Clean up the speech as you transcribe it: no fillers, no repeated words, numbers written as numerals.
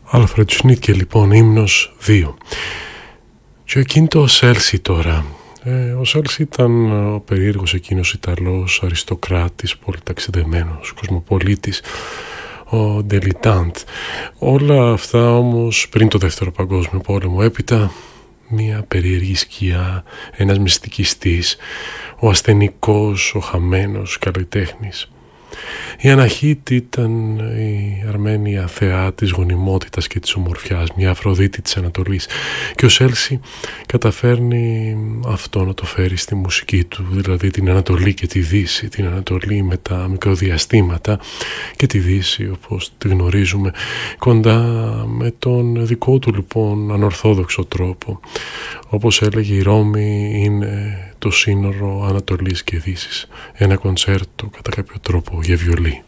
Άλφρεντ Σνίτκε λοιπόν, ύμνος 2. Και εκείνο το Σέλσι τώρα. Ο Σέλσι ήταν ο περίεργος εκείνος Ιταλός αριστοκράτης, πολύ ταξιδεμένος, κοσμοπολίτης, ο Ντελιτάντ. Όλα αυτά όμως πριν το Δεύτερο Παγκόσμιο Πόλεμο. Έπειτα μια περίεργη σκιά, ένας μυστικιστής, ο ασθενικός, ο χαμένος καλλιτέχνης. Η Αναχήτη ήταν η αρμένια θεά της γονιμότητας και της ομορφιάς, μια Αφροδίτη της Ανατολής, και ο Σέλσι καταφέρνει αυτό να το φέρει στη μουσική του, δηλαδή την Ανατολή και τη Δύση, την Ανατολή με τα μικροδιαστήματα και τη Δύση όπως τη γνωρίζουμε κοντά με τον δικό του λοιπόν ανορθόδοξο τρόπο. Όπως έλεγε, η Ρώμη είναι το σύνορο Ανατολής και Δύσης, ένα κονσέρτο κατά κάποιο τρόπο για βιολί.